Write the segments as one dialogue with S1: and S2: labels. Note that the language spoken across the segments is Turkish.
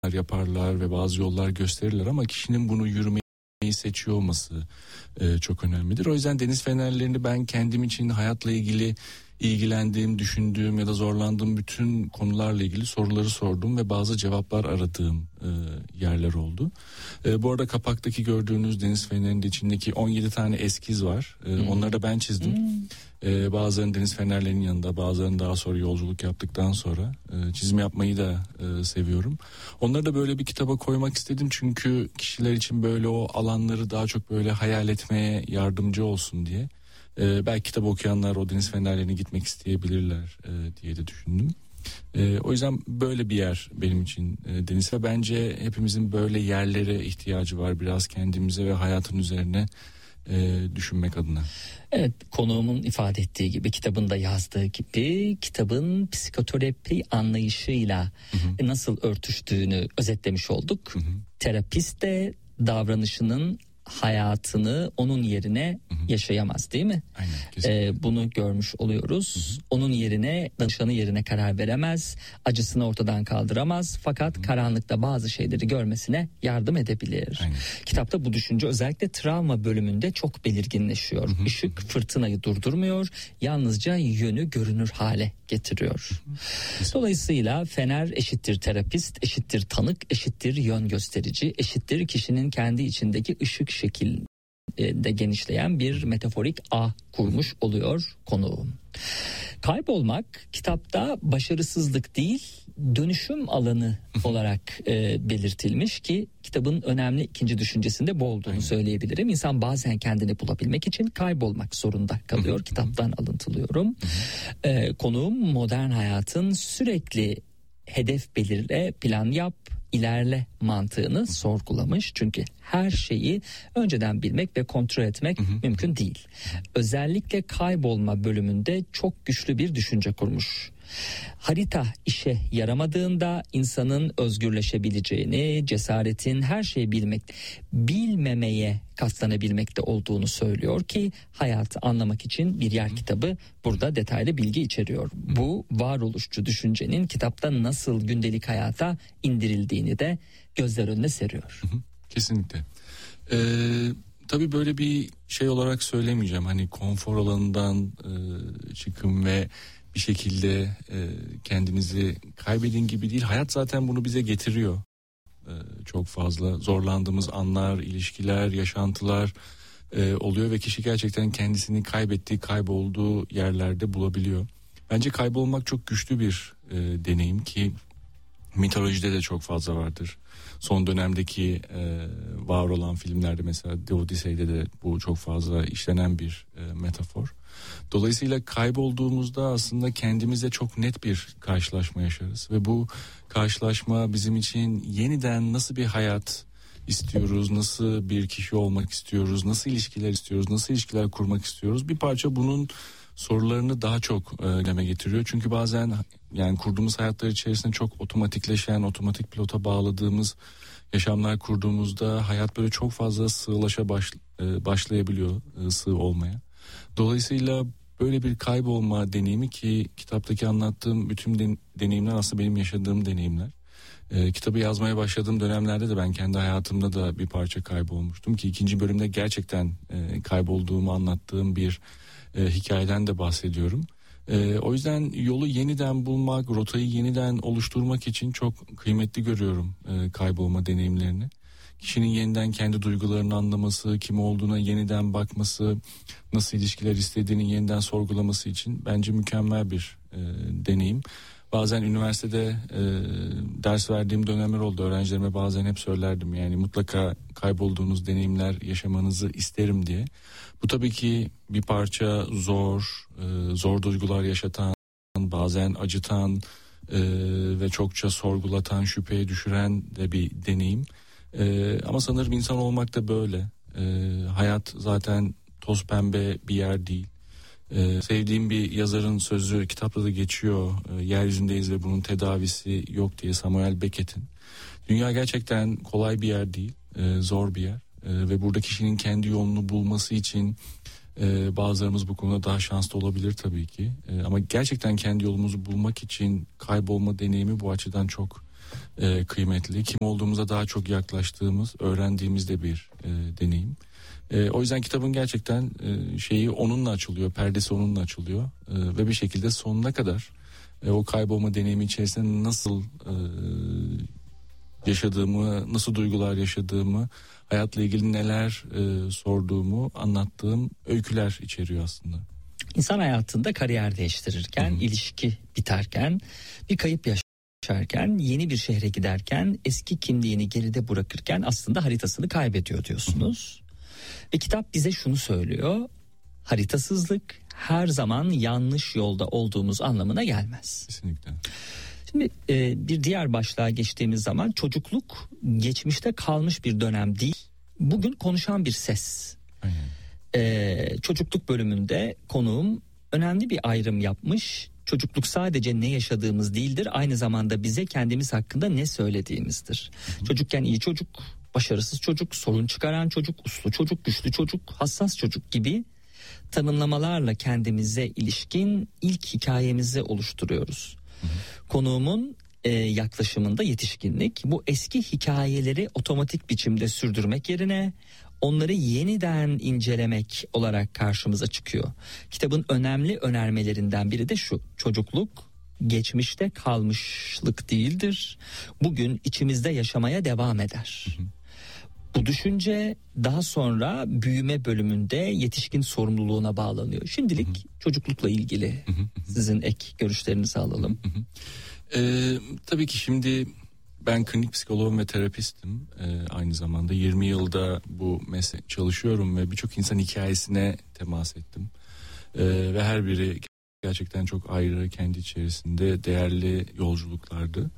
S1: yaparlar ve bazı yollar gösterirler ama kişinin bunu yürümeyi seçiyor olması çok önemlidir. O yüzden deniz fenerlerini ben kendim için hayatla ilgili ilgilendiğim, düşündüğüm ya da zorlandığım bütün konularla ilgili soruları sordum ve bazı cevaplar aradığım yerler oldu. Bu arada kapaktaki gördüğünüz deniz fenerinin içindeki 17 tane eskiz var. Onları da ben çizdim. Bazılarını deniz fenerlerinin yanında, bazılarını daha sonra yolculuk yaptıktan sonra çizim yapmayı da seviyorum. Onları da böyle bir kitaba koymak istedim çünkü kişiler için böyle o alanları daha çok böyle hayal etmeye yardımcı olsun diye. Belki kitap okuyanlar o deniz fenerlerine gitmek isteyebilirler diye de düşündüm. O yüzden böyle bir yer benim için deniz ve bence hepimizin böyle yerlere ihtiyacı var, biraz kendimize ve hayatın üzerine düşünmek adına.
S2: Evet, konuğumun ifade ettiği gibi, kitabında yazdığı gibi, kitabın psikoterapi anlayışıyla nasıl örtüştüğünü özetlemiş olduk. Terapist de davranışının hayatını onun yerine yaşayamaz, değil mi?
S1: Aynen,
S2: bunu görmüş oluyoruz. Onun yerine, danışanı yerine karar veremez, acısını ortadan kaldıramaz, fakat karanlıkta bazı şeyleri görmesine yardım edebilir.
S1: Aynen.
S2: Kitapta bu düşünce özellikle travma bölümünde çok belirginleşiyor. Işık fırtınayı durdurmuyor, yalnızca yönü görünür hale getiriyor. Dolayısıyla fener eşittir terapist, eşittir tanık, eşittir yön gösterici, eşittir kişinin kendi içindeki ışık şekilde genişleyen bir metaforik ağ kurmuş oluyor konuğum. Kaybolmak kitapta başarısızlık değil, dönüşüm alanı olarak belirtilmiş ki kitabın önemli ikinci düşüncesinde bu olduğunu söyleyebilirim. İnsan bazen kendini bulabilmek için kaybolmak zorunda kalıyor. Kitaptan alıntılıyorum. Konuğum modern hayatın sürekli hedef belirle, plan yap, ilerle mantığını sorgulamış. Çünkü her şeyi önceden bilmek ve kontrol etmek mümkün değil. Özellikle kaybolma bölümünde çok güçlü bir düşünce kurmuş. Harita işe yaramadığında insanın özgürleşebileceğini, cesaretin her şeyi bilmemeye katlanabilmekte olduğunu söylüyor ki hayatı anlamak için bir yer kitabı burada detaylı bilgi içeriyor. Bu varoluşçu düşüncenin kitapta nasıl gündelik hayata indirildiğini de gözler önüne seriyor.
S1: Kesinlikle. Tabii böyle bir şey olarak söylemeyeceğim. Hani konfor alanından çıkın ve bir şekilde kendinizi kaybedin gibi değil. Hayat zaten bunu bize getiriyor. Çok fazla zorlandığımız anlar, ilişkiler, yaşantılar oluyor ve kişi gerçekten kendisini kaybettiği, kaybolduğu yerlerde bulabiliyor. Bence kaybolmak çok güçlü bir deneyim ki mitolojide de çok fazla vardır. Son dönemdeki var olan filmlerde mesela The Odyssey'de de bu çok fazla işlenen bir metafor. Dolayısıyla kaybolduğumuzda aslında kendimizle çok net bir karşılaşma yaşarız ve bu karşılaşma bizim için yeniden nasıl bir hayat istiyoruz, nasıl bir kişi olmak istiyoruz, nasıl ilişkiler istiyoruz, nasıl ilişkiler kurmak istiyoruz, bir parça bunun sorularını daha çok gündeme getiriyor. Çünkü bazen yani kurduğumuz hayatlar içerisinde çok otomatikleşen, otomatik pilota bağladığımız yaşamlar kurduğumuzda hayat böyle çok fazla sığlaşa başlayabiliyor, sığ olmaya. Dolayısıyla böyle bir kaybolma deneyimi ki kitaptaki anlattığım bütün deneyimler aslında benim yaşadığım deneyimler. Kitabı yazmaya başladığım dönemlerde de ben kendi hayatımda da bir parça kaybolmuştum ki ikinci bölümde gerçekten kaybolduğumu anlattığım bir hikayeden de bahsediyorum. O yüzden yolu yeniden bulmak, rotayı yeniden oluşturmak için çok kıymetli görüyorum kaybolma deneyimlerini. Kişinin yeniden kendi duygularını anlaması, kim olduğuna yeniden bakması, nasıl ilişkiler istediğini yeniden sorgulaması için bence mükemmel bir deneyim. Bazen üniversitede ders verdiğim dönemler oldu. Öğrencilerime bazen hep söylerdim yani mutlaka kaybolduğunuz deneyimler yaşamanızı isterim diye. Bu tabii ki bir parça zor duygular yaşatan, bazen acıtan ve çokça sorgulatan, şüpheye düşüren de bir deneyim. Ama sanırım insan olmak da böyle. Hayat zaten toz pembe bir yer değil. Sevdiğim bir yazarın sözü kitapta da geçiyor. Yeryüzündeyiz ve bunun tedavisi yok diye, Samuel Beckett'in. Dünya gerçekten kolay bir yer değil, zor bir yer. Ve burada kişinin kendi yolunu bulması için bazılarımız bu konuda daha şanslı olabilir tabii ki. Ama gerçekten kendi yolumuzu bulmak için kaybolma deneyimi bu açıdan çok kıymetli. Kim olduğumuza daha çok yaklaştığımız, öğrendiğimizde bir deneyim. O yüzden kitabın gerçekten şeyi onunla açılıyor, perdesi onunla açılıyor ve bir şekilde sonuna kadar o kaybolma deneyimi içerisinde nasıl yaşadığımı, nasıl duygular yaşadığımı, hayatla ilgili neler sorduğumu anlattığım öyküler içeriyor aslında.
S2: İnsan hayatında kariyer değiştirirken, ilişki biterken, bir kayıp yaşarken, yeni bir şehre giderken, eski kimliğini geride bırakırken aslında haritasını kaybediyor diyorsunuz. Ve kitap bize şunu söylüyor: haritasızlık her zaman yanlış yolda olduğumuz anlamına gelmez.
S1: Kesinlikle.
S2: Şimdi bir diğer başlığa geçtiğimiz zaman çocukluk geçmişte kalmış bir dönem değil, bugün konuşan bir ses. Çocukluk bölümünde konuğum önemli bir ayrım yapmış. Çocukluk sadece ne yaşadığımız değildir, aynı zamanda bize kendimiz hakkında ne söylediğimizdir. Çocukken iyi çocuk, başarısız çocuk, sorun çıkaran çocuk, uslu çocuk, güçlü çocuk, hassas çocuk gibi tanımlamalarla kendimize ilişkin ilk hikayemizi oluşturuyoruz. Konuğumun yaklaşımında yetişkinlik bu eski hikayeleri otomatik biçimde sürdürmek yerine onları yeniden incelemek olarak karşımıza çıkıyor. Kitabın önemli önermelerinden biri de şu: çocukluk geçmişte kalmışlık değildir. Bugün içimizde yaşamaya devam eder. Bu düşünce daha sonra büyüme bölümünde yetişkin sorumluluğuna bağlanıyor. Şimdilik çocuklukla ilgili sizin ek görüşlerinizi alalım.
S1: Tabii ki şimdi ben klinik psikoloğum ve terapistim. Aynı zamanda 20 yılda bu meslek çalışıyorum ve birçok insan hikayesine temas ettim. Ve her biri gerçekten çok ayrı, kendi içerisinde değerli yolculuklardı.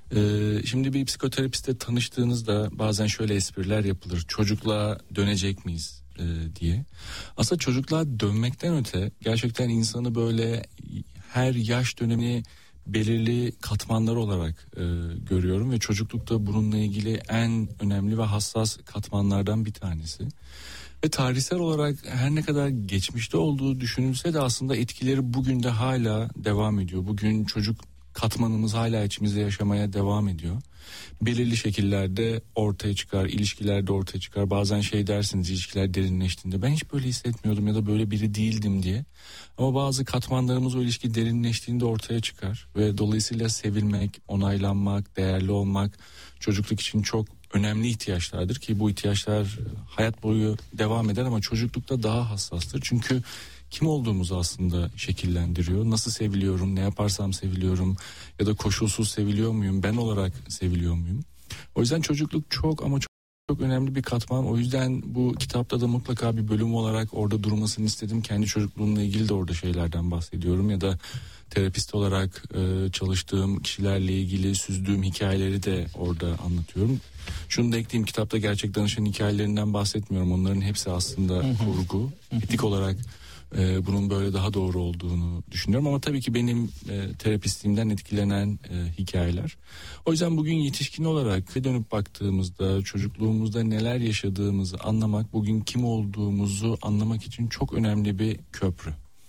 S1: Şimdi bir psikoterapistle tanıştığınızda bazen şöyle espriler yapılır: çocukluğa dönecek miyiz diye. Aslında çocukluğa dönmekten öte gerçekten insanı böyle her yaş dönemini belirli katmanlar olarak görüyorum ve çocuklukta bununla ilgili en önemli ve hassas katmanlardan bir tanesi. Ve tarihsel olarak her ne kadar geçmişte olduğu düşünülse de aslında etkileri bugün de hala devam ediyor. Bugün çocuk katmanımız hala içimizde yaşamaya devam ediyor. Belirli şekillerde ortaya çıkar, ilişkilerde ortaya çıkar. Bazen şey dersiniz, ilişkiler derinleştiğinde ben hiç böyle hissetmiyordum ya da böyle biri değildim diye. Ama bazı katmanlarımız o ilişki derinleştiğinde ortaya çıkar. Ve dolayısıyla sevilmek, onaylanmak, değerli olmak çocukluk için çok önemli ihtiyaçlardır ki bu ihtiyaçlar hayat boyu devam eder ama çocuklukta daha hassastır. Çünkü kim olduğumuzu aslında şekillendiriyor. Nasıl seviliyorum, ne yaparsam seviliyorum ya da koşulsuz seviliyor muyum, ben olarak seviliyor muyum? O yüzden çocukluk çok ama çok önemli bir katman. O yüzden bu kitapta da mutlaka bir bölüm olarak orada durmasını istedim. Kendi çocukluğumla ilgili de orada şeylerden bahsediyorum ya da terapist olarak çalıştığım kişilerle ilgili süzdüğüm hikayeleri de orada anlatıyorum. Şunu da ekleyeyim, kitapta gerçek danışan hikayelerinden bahsetmiyorum. Onların hepsi aslında kurgu. Etik olarak bunun böyle daha doğru olduğunu düşünüyorum ama tabii ki benim terapistliğimden etkilenen hikayeler. O yüzden bugün yetişkin olarak dönüp baktığımızda çocukluğumuzda neler yaşadığımızı anlamak, bugün kim olduğumuzu anlamak için çok önemli bir köprü.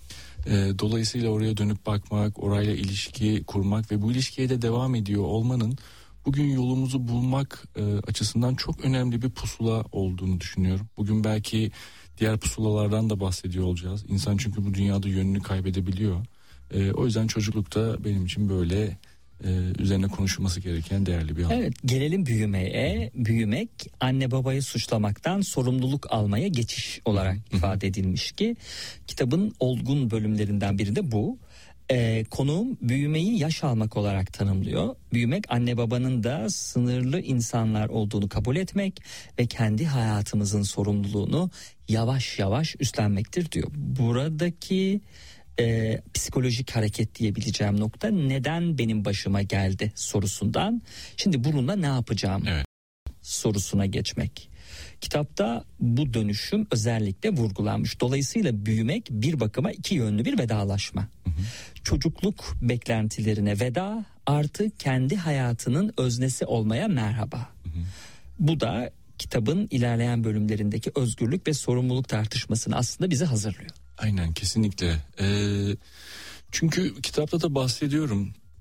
S1: Dolayısıyla oraya dönüp bakmak, orayla ilişki kurmak ve bu ilişkiye de devam ediyor olmanın bugün yolumuzu bulmak açısından çok önemli bir pusula olduğunu düşünüyorum. Bugün belki diğer pusulalardan da bahsediyor olacağız. İnsan çünkü bu dünyada yönünü kaybedebiliyor. O yüzden çocuklukta benim için böyle üzerine konuşulması gereken değerli bir alan.
S2: Evet, gelelim büyümeye. Büyümek anne babayı suçlamaktan sorumluluk almaya geçiş olarak ifade edilmiş ki kitabın olgun bölümlerinden biri de bu. Konuğum büyümeyi yaş almak olarak tanımlıyor. Büyümek anne babanın da sınırlı insanlar olduğunu kabul etmek ve kendi hayatımızın sorumluluğunu yavaş yavaş üstlenmektir diyor. Buradaki psikolojik hareket diyebileceğim nokta neden benim başıma geldi sorusundan şimdi bununla ne yapacağım sorusuna geçmek. Kitapta bu dönüşüm özellikle vurgulanmış. Dolayısıyla büyümek bir bakıma iki yönlü bir vedalaşma. Çocukluk beklentilerine veda artı kendi hayatının öznesi olmaya merhaba. Bu da kitabın ilerleyen bölümlerindeki özgürlük ve sorumluluk tartışmasını aslında bize hazırlıyor.
S1: Aynen, kesinlikle. Çünkü kitapta da bahsediyorum.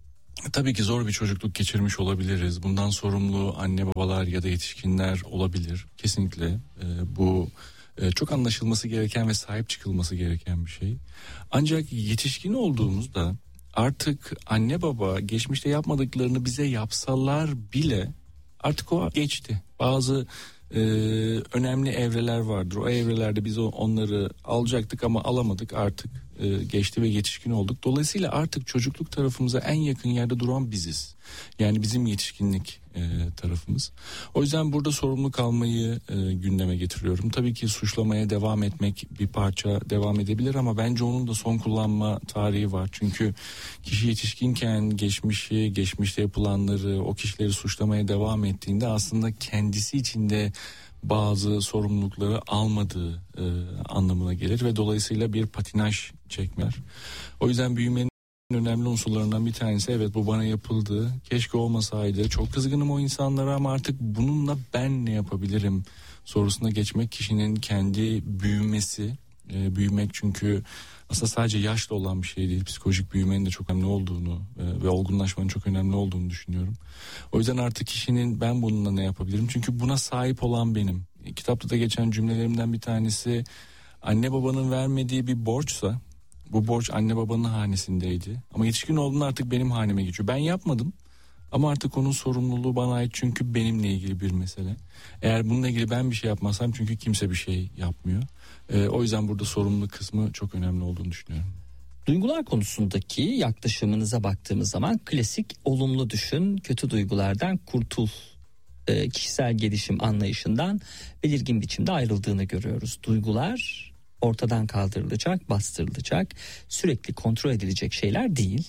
S1: Tabii ki zor bir çocukluk geçirmiş olabiliriz. Bundan sorumlu anne babalar ya da yetişkinler olabilir. Kesinlikle bu çok anlaşılması gereken ve sahip çıkılması gereken bir şey. Ancak yetişkin olduğumuzda artık anne baba geçmişte yapmadıklarını bize yapsalar bile artık o geçti. Bazı önemli evreler vardır. O evrelerde biz onları alacaktık ama alamadık, artık geçti ve yetişkin olduk. Dolayısıyla artık çocukluk tarafımıza en yakın yerde duran biziz. Yani bizim yetişkinlik tarafımız. O yüzden burada sorumluluk almayı gündeme getiriyorum. Tabii ki suçlamaya devam etmek bir parça devam edebilir ama bence onun da son kullanma tarihi var. Çünkü kişi yetişkinken geçmişte yapılanları, o kişileri suçlamaya devam ettiğinde aslında kendisi içinde bazı sorumlulukları almadığı anlamına gelir ve dolayısıyla bir patinaj çekmer. O yüzden büyümenin önemli unsurlarından bir tanesi, evet bu bana yapıldı, keşke olmasaydı, çok kızgınım o insanlara ama artık bununla ben ne yapabilirim sorusuna geçmek, kişinin kendi büyümesi, büyümek çünkü aslında sadece yaşla olan bir şey değil, psikolojik büyümenin de çok önemli olduğunu ve olgunlaşmanın çok önemli olduğunu düşünüyorum. O yüzden artık kişinin ben bununla ne yapabilirim, çünkü buna sahip olan benim. Kitapta da geçen cümlelerimden bir tanesi, anne babanın vermediği bir borçsa bu borç anne babanın hanesindeydi ama yetişkin olduğunda artık benim haneme geçiyor. Ben yapmadım ama artık onun sorumluluğu bana ait çünkü benimle ilgili bir mesele. Eğer bununla ilgili ben bir şey yapmazsam çünkü kimse bir şey yapmıyor. O yüzden burada sorumluluk kısmı çok önemli olduğunu düşünüyorum.
S2: Duygular konusundaki yaklaşımınıza baktığımız zaman klasik olumlu düşün, kötü duygulardan kurtul kişisel gelişim anlayışından belirgin biçimde ayrıldığını görüyoruz. Duygular ortadan kaldırılacak, bastırılacak, sürekli kontrol edilecek şeyler değil.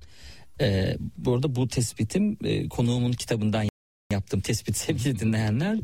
S2: Bu arada bu tespitim konuğumun kitabından yaptığım tespit sevgili dinleyenler.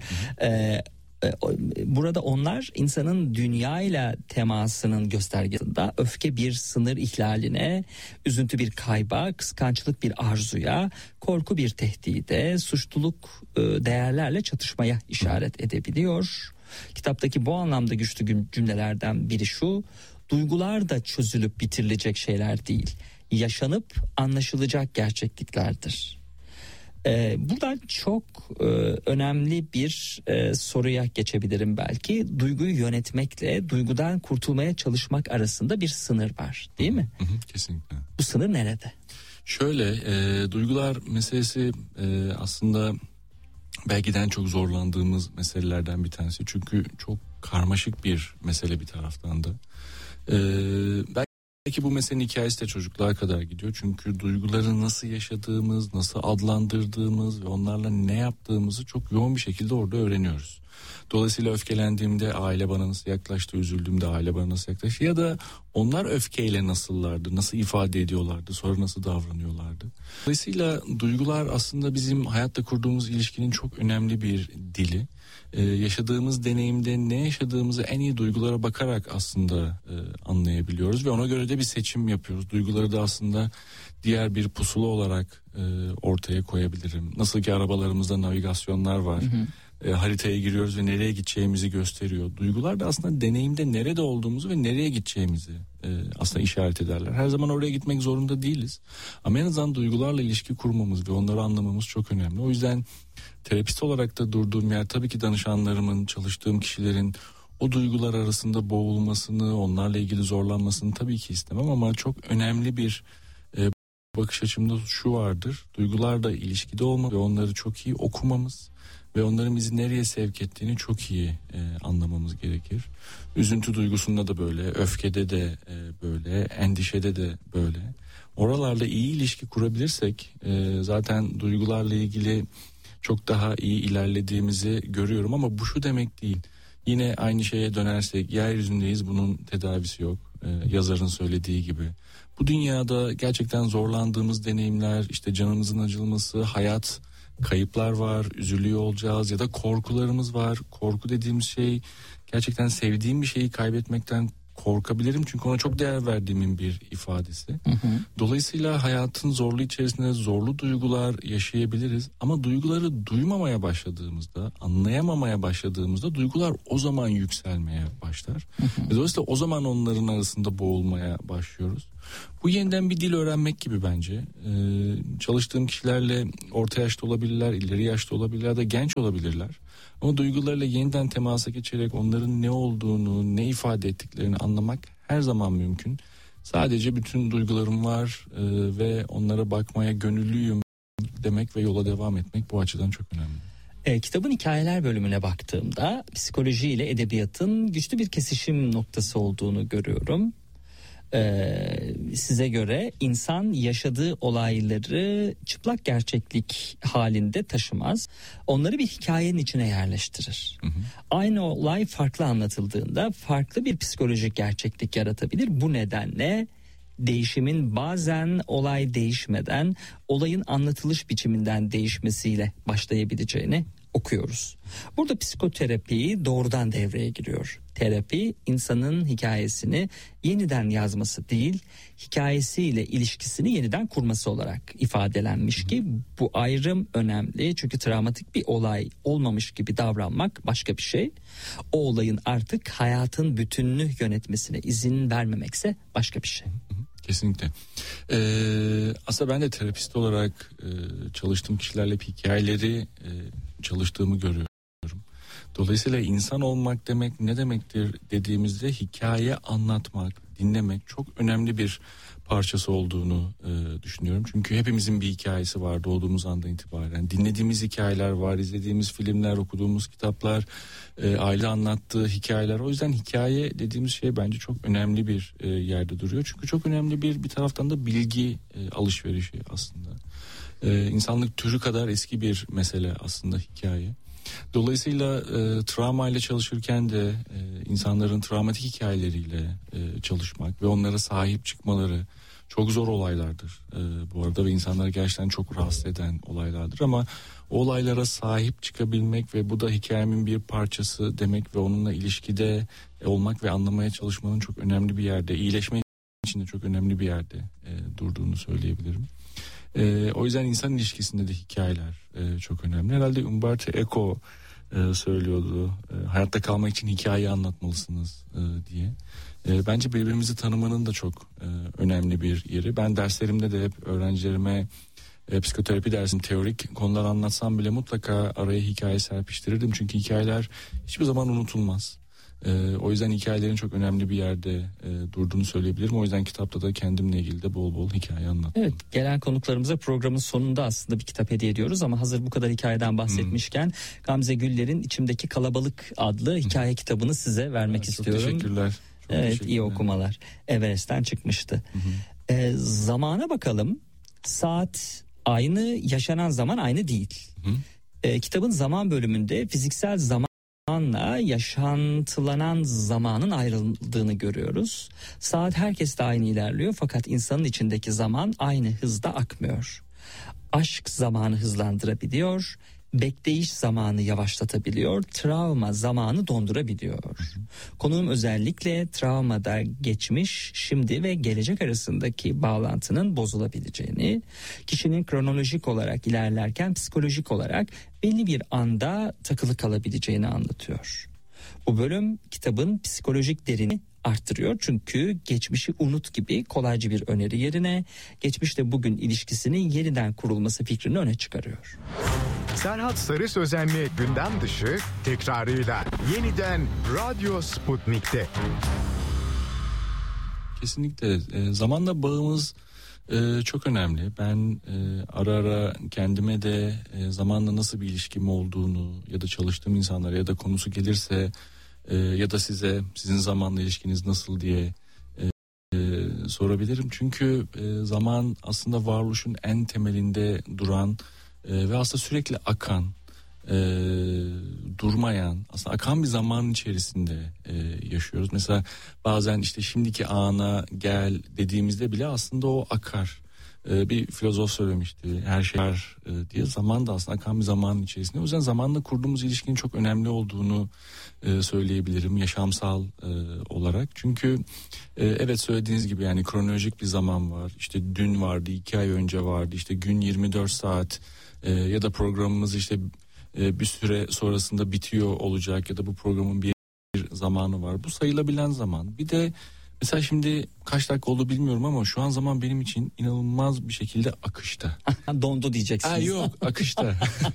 S2: Burada onlar insanın dünyayla temasının göstergesinde öfke bir sınır ihlaline, üzüntü bir kayba, kıskançlık bir arzuya, korku bir tehdide, suçluluk değerlerle çatışmaya işaret edebiliyor. Kitaptaki bu anlamda güçlü cümlelerden biri şu: duygular da çözülüp bitirilecek şeyler değil, yaşanıp anlaşılacak gerçekliklerdir. Buradan çok önemli bir soruya geçebilirim belki. Duyguyu yönetmekle duygudan kurtulmaya çalışmak arasında bir sınır var, değil mi?
S1: Kesinlikle.
S2: Bu sınır nerede?
S1: Şöyle, duygular meselesi aslında belki de en çok zorlandığımız meselelerden bir tanesi. Çünkü çok karmaşık bir mesele bir taraftan da. Belki bu meselenin hikayesi de çocukluğa kadar gidiyor. Çünkü duyguları nasıl yaşadığımız, nasıl adlandırdığımız ve onlarla ne yaptığımızı çok yoğun bir şekilde orada öğreniyoruz. Dolayısıyla öfkelendiğimde aile bana nasıl yaklaştı, üzüldüğümde aile bana nasıl yaklaştı ya da onlar öfkeyle nasıllardı, nasıl ifade ediyorlardı, sonra nasıl davranıyorlardı. Dolayısıyla duygular aslında bizim hayatta kurduğumuz ilişkinin çok önemli bir dili. Yaşadığımız deneyimde ne yaşadığımızı en iyi duygulara bakarak aslında anlayabiliyoruz ve ona göre de bir seçim yapıyoruz. Duyguları da aslında diğer bir pusula olarak ortaya koyabilirim. Nasıl ki arabalarımızda navigasyonlar var. Haritaya giriyoruz ve nereye gideceğimizi gösteriyor. Duygular da aslında deneyimde nerede olduğumuzu ve nereye gideceğimizi aslında işaret ederler. Her zaman oraya gitmek zorunda değiliz. Ama en azından duygularla ilişki kurmamız ve onları anlamamız çok önemli. O yüzden terapist olarak da durduğum yer tabii ki danışanlarımın, çalıştığım kişilerin o duygular arasında boğulmasını, onlarla ilgili zorlanmasını tabii ki istemem ama çok önemli bir bakış açımda şu vardır. Duygularla ilişkide olmak ve onları çok iyi okumamız ve onların bizi nereye sevk ettiğini çok iyi anlamamız gerekir. Üzüntü duygusunda da böyle, öfkede de böyle, endişede de böyle. Oralarla iyi ilişki kurabilirsek zaten duygularla ilgili çok daha iyi ilerlediğimizi görüyorum ama bu şu demek değil. Yine aynı şeye dönersek yeryüzündeyiz, bunun tedavisi yok. Yazarın söylediği gibi. Bu dünyada gerçekten zorlandığımız deneyimler, işte canımızın acılması, hayat, kayıplar var, üzülüyor olacağız ya da korkularımız var. Korku dediğimiz şey gerçekten sevdiğim bir şeyi kaybetmekten korkabilirim çünkü ona çok değer verdiğimin bir ifadesi. Dolayısıyla hayatın zorluğu içerisinde zorlu duygular yaşayabiliriz ama duyguları duymamaya başladığımızda, anlayamamaya başladığımızda duygular o zaman yükselmeye başlar. Dolayısıyla o zaman onların arasında boğulmaya başlıyoruz. Bu yeniden bir dil öğrenmek gibi bence. Çalıştığım kişilerle orta yaşta olabilirler, ileri yaşta olabilirler de genç olabilirler. Ama duygularıyla yeniden temasa geçerek onların ne olduğunu, ne ifade ettiklerini anlamak her zaman mümkün. Sadece bütün duygularım var ve onlara bakmaya gönüllüyüm demek ve yola devam etmek bu açıdan çok önemli.
S2: Kitabın hikayeler bölümüne baktığımda psikoloji ile edebiyatın güçlü bir kesişim noktası olduğunu görüyorum. Size göre insan yaşadığı olayları çıplak gerçeklik halinde taşımaz. Onları bir hikayenin içine yerleştirir. Aynı olay farklı anlatıldığında farklı bir psikolojik gerçeklik yaratabilir. Bu nedenle değişimin bazen olay değişmeden olayın anlatılış biçiminden değişmesiyle başlayabileceğini okuyoruz. Burada psikoterapi doğrudan devreye giriyor. Terapi insanın hikayesini yeniden yazması değil, hikayesiyle ilişkisini yeniden kurması olarak ifadelenmiş ki bu ayrım önemli. Çünkü travmatik bir olay olmamış gibi davranmak başka bir şey. O olayın artık hayatın bütününü yönetmesine izin vermemekse başka bir şey.
S1: Kesinlikle. Aslında ben de terapist olarak çalıştığım kişilerle hikayeleri çalıştığımı görüyorum. Dolayısıyla insan olmak demek ne demektir dediğimizde hikaye anlatmak, dinlemek çok önemli bir parçası olduğunu düşünüyorum. Çünkü hepimizin bir hikayesi var doğduğumuz andan itibaren. Dinlediğimiz hikayeler var, izlediğimiz filmler, okuduğumuz kitaplar, aile anlattığı hikayeler. O yüzden hikaye dediğimiz şey bence çok önemli bir yerde duruyor. Çünkü çok önemli bir taraftan da bilgi alışverişi aslında. İnsanlık türü kadar eski bir mesele aslında hikaye. Dolayısıyla travmayla çalışırken de insanların travmatik hikayeleriyle çalışmak ve onlara sahip çıkmaları çok zor olaylardır bu arada ve insanları gerçekten çok rahatsız eden olaylardır ama o olaylara sahip çıkabilmek ve bu da hikayemin bir parçası demek ve onunla ilişkide olmak ve anlamaya çalışmanın çok önemli bir yerde, iyileşme için de çok önemli bir yerde durduğunu söyleyebilirim. O yüzden insan ilişkisinde de hikayeler çok önemli. Herhalde Umberto Eco söylüyordu. Hayatta kalmak için hikaye anlatmalısınız diye. Bence birbirimizi tanımanın da çok önemli bir yeri. Ben derslerimde de hep öğrencilerime psikoterapi dersinin teorik konular anlatsam bile mutlaka araya hikaye serpiştirirdim. Çünkü hikayeler hiçbir zaman unutulmaz. O yüzden hikayelerin çok önemli bir yerde durduğunu söyleyebilirim. O yüzden kitapta da kendimle ilgili de bol bol hikaye anlattım.
S2: Evet, gelen konuklarımıza programın sonunda aslında bir kitap hediye ediyoruz ama hazır bu kadar hikayeden bahsetmişken Gamze Güller'in İçimdeki Kalabalık adlı hikaye kitabını size vermek istiyorum.
S1: Çok teşekkürler.
S2: Evet, iyi okumalar. Everest'ten çıkmıştı. Zamana bakalım. Saat aynı, yaşanan zaman aynı değil. Kitabın zaman bölümünde fiziksel zamanla yaşantılanan zamanın ayrıldığını görüyoruz. Saat herkeste aynı ilerliyor fakat insanın içindeki zaman aynı hızda akmıyor. Aşk zamanı hızlandırabiliyor, bekleyiş zamanı yavaşlatabiliyor, travma zamanı dondurabiliyor. Konuğum özellikle travmada geçmiş, şimdi ve gelecek arasındaki bağlantının bozulabileceğini, kişinin kronolojik olarak ilerlerken psikolojik olarak belli bir anda takılı kalabileceğini anlatıyor. Bu bölüm kitabın psikolojik derinliğini arttırıyor çünkü geçmişi unut gibi kolaycı bir öneri yerine geçmişle bugün ilişkisinin yeniden kurulması fikrini öne çıkarıyor.
S3: Serhat Sarı Sözen'le gündem dışı tekrarıyla yeniden Radyo Sputnik'te.
S1: Kesinlikle zamanla bağımız çok önemli. Ben ara ara kendime de zamanla nasıl bir ilişkim olduğunu ya da çalıştığım insanlara ya da konusu gelirse ya da sizin zamanla ilişkiniz nasıl diye sorabilirim. Çünkü zaman aslında varoluşun en temelinde duran ve aslında sürekli akan, durmayan, aslında akan bir zaman içerisinde yaşıyoruz. Mesela bazen işte şimdiki ana gel dediğimizde bile aslında o akar. Bir filozof söylemişti, her şey var diye. Zaman da aslında akan bir zamanın içerisinde. O yüzden zamanla kurduğumuz ilişkinin çok önemli olduğunu söyleyebilirim yaşamsal olarak. Çünkü evet söylediğiniz gibi yani kronolojik bir zaman var. İşte dün vardı, 2 ay önce vardı, işte gün 24 saat ya da programımız işte bir süre sonrasında bitiyor olacak ya da bu programın bir zamanı var. Bu sayılabilen zaman. Bir de Mesela şimdi kaç dakika oldu bilmiyorum ama şu an zaman benim için inanılmaz bir şekilde akışta.
S2: Dondu diyeceksiniz.
S1: Yok, akışta.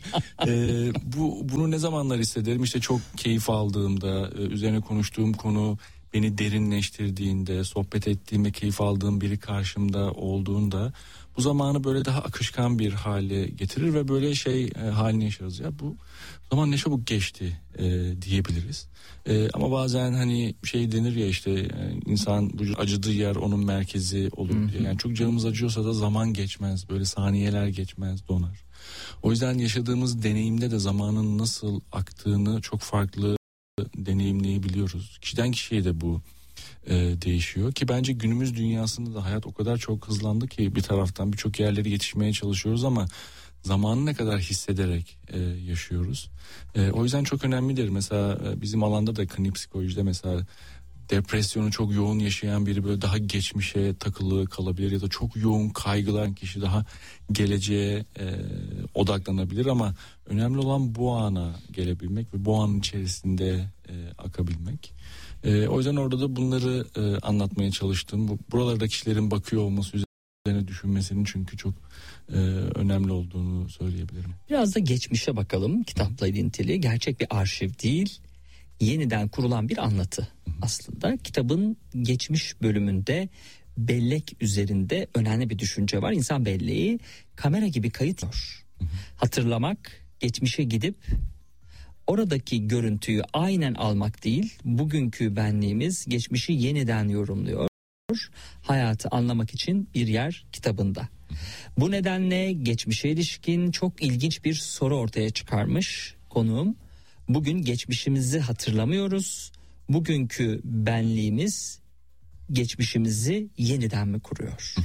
S1: Bunu ne zamanlar hissederim? İşte çok keyif aldığımda, üzerine konuştuğum konu beni derinleştirdiğinde, sohbet ettiğim ve keyif aldığım biri karşımda olduğunda bu zamanı böyle daha akışkan bir hale getirir ve böyle halini yaşarız. Ya bu zaman ne çabuk geçti diyebiliriz. Ama bazen hani denir ya işte insan acıdığı yer onun merkezi olur diye. Yani çok canımız acıyorsa da zaman geçmez, böyle saniyeler geçmez, donar. O yüzden yaşadığımız deneyimde de zamanın nasıl aktığını çok farklı deneyimleyebiliyoruz. Kişiden kişiye de bu değişiyor ki bence günümüz dünyasında da hayat o kadar çok hızlandı ki bir taraftan birçok yerlere yetişmeye çalışıyoruz ama zamanı ne kadar hissederek yaşıyoruz. O yüzden çok önemlidir. Mesela bizim alanda da klinik psikolojide mesela depresyonu çok yoğun yaşayan biri böyle daha geçmişe takılı kalabilir ya da çok yoğun kaygılan kişi daha geleceğe odaklanabilir ama önemli olan bu ana gelebilmek ve bu anın içerisinde akabilmek. O yüzden orada da bunları anlatmaya çalıştım. Buralarda kişilerin bakıyor olması üzerine düşünmesinin çünkü çok önemli olduğunu söyleyebilirim.
S2: Biraz da geçmişe bakalım kitapla ilintili. Gerçek bir arşiv değil, yeniden kurulan bir anlatı aslında. Kitabın geçmiş bölümünde bellek üzerinde önemli bir düşünce var. İnsan belleği kamera gibi kayıt ediyor. Hatırlamak, geçmişe gidip oradaki görüntüyü aynen almak değil, bugünkü benliğimiz geçmişi yeniden yorumluyor. Hayatı anlamak için bir yer kitabında. Bu nedenle geçmişe ilişkin çok ilginç bir soru ortaya çıkarmış konuğum. Bugün geçmişimizi hatırlamıyoruz. Bugünkü benliğimiz geçmişimizi yeniden mi kuruyor?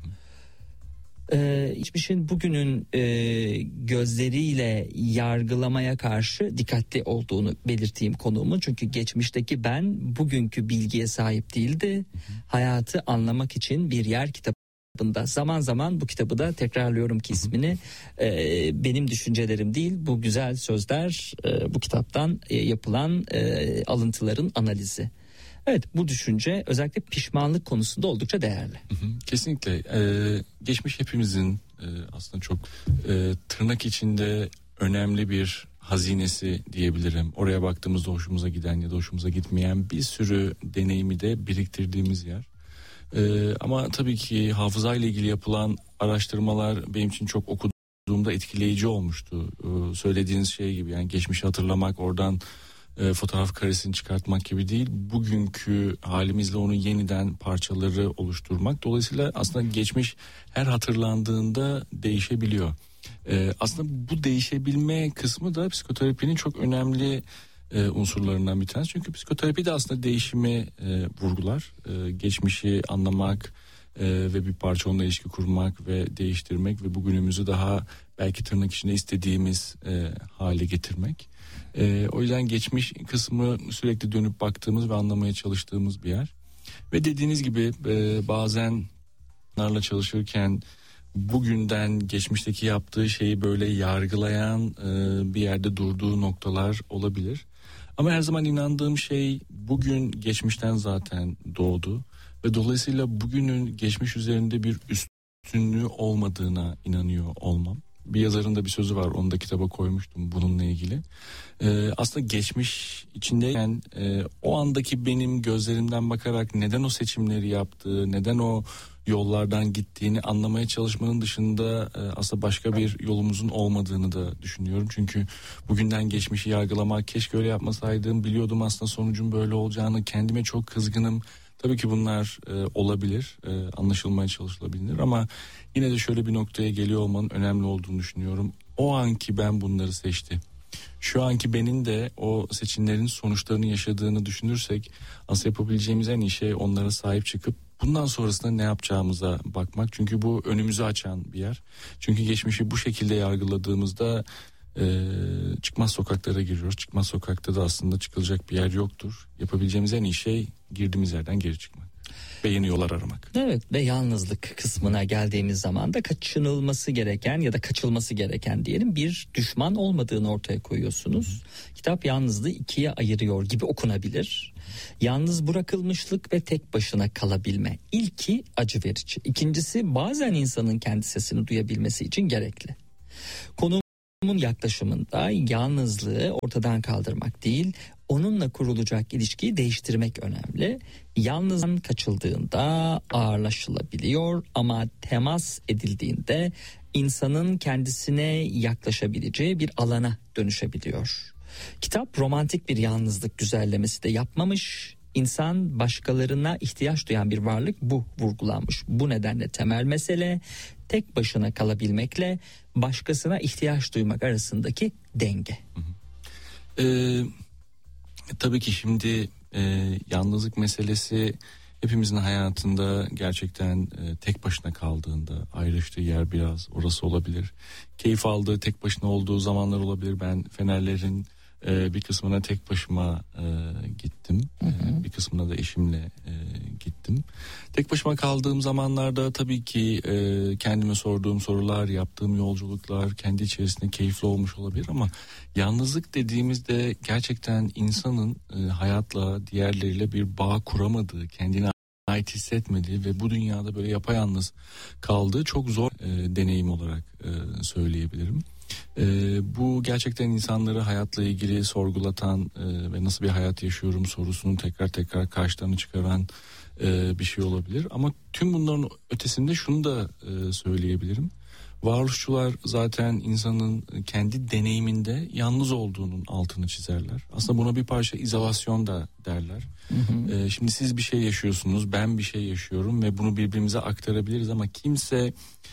S2: Geçmişin bugünün gözleriyle yargılamaya karşı dikkatli olduğunu belirteyim konuğumun. Çünkü geçmişteki ben bugünkü bilgiye sahip değildi. Hayatı anlamak için bir yer kitabında. Zaman zaman bu kitabı da tekrarlıyorum ki ismini benim düşüncelerim değil, bu güzel sözler bu kitaptan yapılan alıntıların analizi. Evet, bu düşünce özellikle pişmanlık konusunda oldukça değerli.
S1: Kesinlikle. Geçmiş hepimizin aslında çok tırnak içinde önemli bir hazinesi diyebilirim. Oraya baktığımızda hoşumuza giden ya da hoşumuza gitmeyen bir sürü deneyimi de biriktirdiğimiz yer. Ama tabii ki hafızayla ilgili yapılan araştırmalar benim için çok okuduğumda etkileyici olmuştu. Söylediğiniz şey gibi, yani geçmişi hatırlamak, oradan fotoğraf karesini çıkartmak gibi değil, bugünkü halimizle onu yeniden parçaları oluşturmak. Dolayısıyla aslında geçmiş her hatırlandığında değişebiliyor. Aslında bu değişebilme kısmı da psikoterapinin çok önemli unsurlarından bir tanesi. Çünkü psikoterapi de aslında değişimi vurgular. Geçmişi anlamak ve bir parça onunla ilişki kurmak ve değiştirmek ve bugünümüzü daha belki tırnak içinde istediğimiz hale getirmek. O yüzden geçmiş kısmı sürekli dönüp baktığımız ve anlamaya çalıştığımız bir yer. Ve dediğiniz gibi bazen onlarla çalışırken bugünden geçmişteki yaptığı şeyi böyle yargılayan bir yerde durduğu noktalar olabilir. Ama her zaman inandığım şey, bugün geçmişten zaten doğdu ve dolayısıyla bugünün geçmiş üzerinde bir üstünlüğü olmadığına inanıyor olmam. Bir yazarın da bir sözü var, onu da kitaba koymuştum bununla ilgili. Aslında geçmiş içindeyken o andaki benim gözlerimden bakarak neden o seçimleri yaptığı, neden o yollardan gittiğini anlamaya çalışmanın dışında aslında başka bir yolumuzun olmadığını da düşünüyorum. Çünkü bugünden geçmişi yargılamak, keşke öyle yapmasaydım, biliyordum aslında sonucun böyle olacağını, kendime çok kızgınım. Tabii ki bunlar olabilir, anlaşılmaya çalışılabilir ama yine de şöyle bir noktaya geliyor olmanın önemli olduğunu düşünüyorum. O anki ben bunları seçti. Şu anki benim de o seçimlerin sonuçlarını yaşadığını düşünürsek aslında yapabileceğimiz en iyi şey onlara sahip çıkıp bundan sonrasında ne yapacağımıza bakmak. Çünkü bu önümüzü açan bir yer. Çünkü geçmişi bu şekilde yargıladığımızda çıkmaz sokaklara giriyoruz. Çıkmaz sokakta da aslında çıkılacak bir yer yoktur. Yapabileceğimiz en iyi şey girdiğimiz yerden geri çıkmak. Ve yeni yollar aramak.
S2: Evet, ve yalnızlık kısmına geldiğimiz zaman da kaçınılması gereken ya da kaçılması gereken diyelim bir düşman olmadığını ortaya koyuyorsunuz. Kitap yalnızlığı ikiye ayırıyor gibi okunabilir. Yalnız bırakılmışlık ve tek başına kalabilme. İlki acı verici. İkincisi bazen insanın kendi sesini duyabilmesi için gerekli. Konumun yaklaşımında yalnızlığı ortadan kaldırmak değil, onunla kurulacak ilişkiyi değiştirmek önemli. Yalnızdan kaçıldığında ağırlaşılabiliyor ama temas edildiğinde insanın kendisine yaklaşabileceği bir alana dönüşebiliyor. Kitap romantik bir yalnızlık güzellemesi de yapmamış. İnsan başkalarına ihtiyaç duyan bir varlık, bu vurgulanmış. Bu nedenle temel mesele tek başına kalabilmekle başkasına ihtiyaç duymak arasındaki denge.
S1: Tabii ki şimdi yalnızlık meselesi hepimizin hayatında gerçekten tek başına kaldığında ayrıştığı yer biraz orası olabilir. Keyif aldığı, tek başına olduğu zamanlar olabilir. Ben Fenerlerin bir kısmına tek başıma gittim. Bir kısmına da eşimle gittim. Tek başıma kaldığım zamanlarda tabii ki kendime sorduğum sorular, yaptığım yolculuklar kendi içerisinde keyifli olmuş olabilir ama yalnızlık dediğimizde gerçekten insanın hayatla, diğerleriyle bir bağ kuramadığı, kendine ait hissetmediği ve bu dünyada böyle yapayalnız kaldığı çok zor deneyim olarak söyleyebilirim. Bu gerçekten insanları hayatla ilgili sorgulatan ve nasıl bir hayat yaşıyorum sorusunu tekrar tekrar karşılarına çıkaran bir şey olabilir. Ama tüm bunların ötesinde şunu da söyleyebilirim. Varoluşçular zaten insanın kendi deneyiminde yalnız olduğunun altını çizerler. Aslında buna bir parça izolasyon da derler. Şimdi siz bir şey yaşıyorsunuz, ben bir şey yaşıyorum ve bunu birbirimize aktarabiliriz ama kimse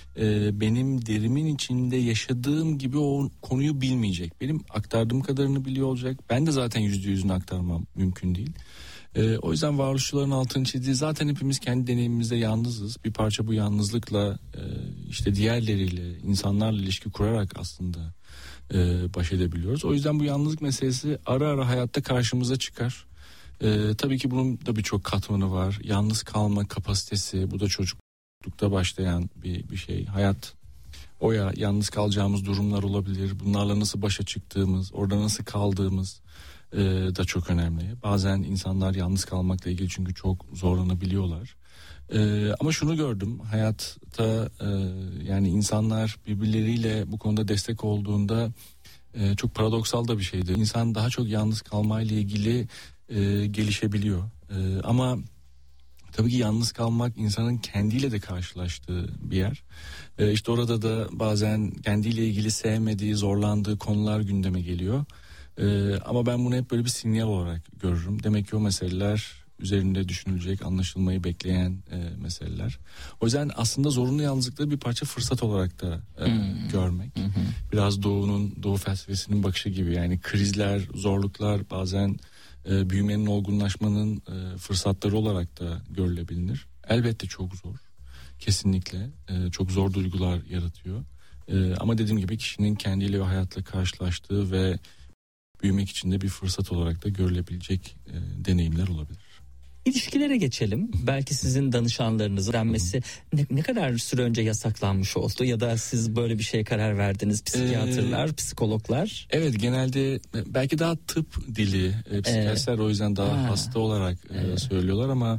S1: benim derimin içinde yaşadığım gibi o konuyu bilmeyecek. Benim aktardığım kadarını biliyor olacak. Ben de zaten %100'ünü aktarmam mümkün değil. O yüzden varoluşçuların altını çizdiği zaten hepimiz kendi deneyimimizde yalnızız. Bir parça bu yalnızlıkla işte diğerleriyle, insanlarla ilişki kurarak aslında baş edebiliyoruz. O yüzden bu yalnızlık meselesi ara ara hayatta karşımıza çıkar. Tabii ki bunun da birçok katmanı var. Yalnız kalma kapasitesi, bu da çocuklukta başlayan bir şey. Hayat yalnız kalacağımız durumlar olabilir. Bunlarla nasıl başa çıktığımız, orada nasıl kaldığımız da çok önemli. Bazen insanlar yalnız kalmakla ilgili çünkü çok zorlanabiliyorlar. Ama şunu gördüm hayatta yani insanlar birbirleriyle bu konuda destek olduğunda çok paradoksal da bir şeydi. İnsan daha çok yalnız kalmayla ilgili gelişebiliyor. Ama tabii ki yalnız kalmak insanın kendiyle de karşılaştığı bir yer. İşte orada da bazen kendiyle ilgili sevmediği, zorlandığı konular gündeme geliyor. Ama ben bunu hep böyle bir sinyal olarak görürüm. Demek ki o meseleler üzerinde düşünülecek, anlaşılmayı bekleyen meseleler. O yüzden aslında zorunlu yalnızlıkları bir parça fırsat olarak da görmek. Biraz Doğu felsefesinin bakışı gibi, yani krizler, zorluklar bazen büyümenin, olgunlaşmanın fırsatları olarak da görülebilir. Elbette çok zor, kesinlikle çok zor duygular yaratıyor. Ama dediğim gibi kişinin kendiyle ve hayatla karşılaştığı ve büyümek için de bir fırsat olarak da görülebilecek deneyimler olabilir.
S2: İlişkilere geçelim. Belki sizin danışanlarınızın denmesi ne kadar süre önce yasaklanmış oldu ya da siz böyle bir şeye karar verdiniz, psikiyatrlar, psikologlar?
S1: Evet, genelde belki daha tıp dili, psikiyatrlar o yüzden daha hasta olarak söylüyorlar ama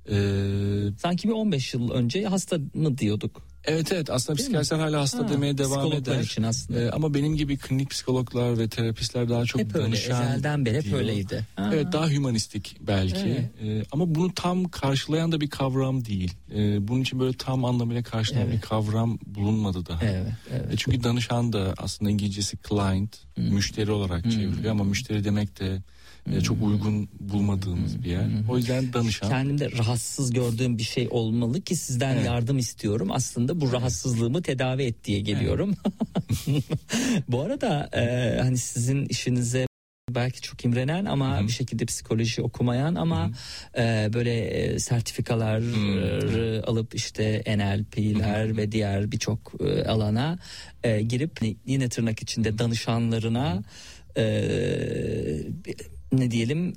S2: sanki bir 15 yıl önce hasta mı diyorduk?
S1: Evet aslında psikiyatrlar hala hasta demeye devam eder.
S2: Için aslında.
S1: Ama benim gibi klinik psikologlar ve terapistler daha çok
S2: hep danışan. Hep öyle, ezelden beri hep öyleydi.
S1: Evet, daha hümanistik belki. Evet. Ama bunu tam karşılayan da bir kavram değil. Bunun için böyle tam anlamıyla karşılayan bir kavram bulunmadı daha.
S2: Evet.
S1: Çünkü danışan da aslında İngilizcesi client, müşteri olarak çevriliyor ama müşteri demek de çok uygun bulmadığımız bir yer. O yüzden danışan.
S2: Kendimde rahatsız gördüğüm bir şey olmalı ki sizden yardım istiyorum. Aslında bu rahatsızlığımı tedavi et diye geliyorum. Bu arada hani sizin işinize belki çok imrenen ama bir şekilde psikoloji okumayan ama böyle sertifikalar alıp işte NLP'ler ve diğer birçok alana girip yine tırnak içinde danışanlarına ne diyelim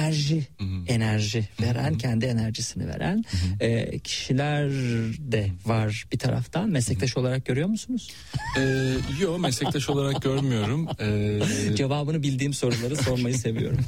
S2: enerji veren, kendi enerjisini veren kişiler de var bir taraftan. Meslektaş olarak görüyor musunuz?
S1: Yok, meslektaş olarak görmüyorum.
S2: Cevabını bildiğim soruları sormayı seviyorum.